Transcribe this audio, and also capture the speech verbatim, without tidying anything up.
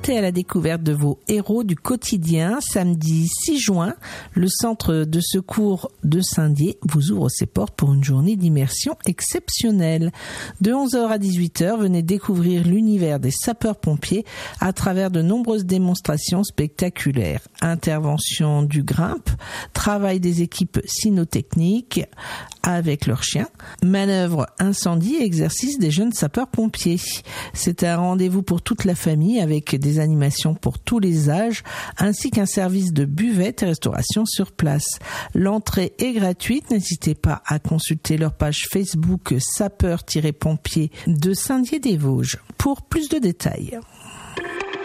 Partez à la découverte de vos héros du quotidien. Samedi six juin, le centre de secours de Saint-Dié vous ouvre ses portes pour une journée d'immersion exceptionnelle. De onze heures à dix-huit heures, venez découvrir l'univers des sapeurs-pompiers à travers de nombreuses démonstrations spectaculaires. Intervention du grimpe, travail des équipes cynotechniques avec leurs chiens, manœuvres incendie et exercice des jeunes sapeurs-pompiers. C'est un rendez-vous pour toute la famille avec des animations pour tous les âges ainsi qu'un service de buvette et restauration sur place. L'entrée est gratuite, n'hésitez pas à consulter leur page Facebook sapeurs-pompiers de Saint-Dié-des-Vosges pour plus de détails.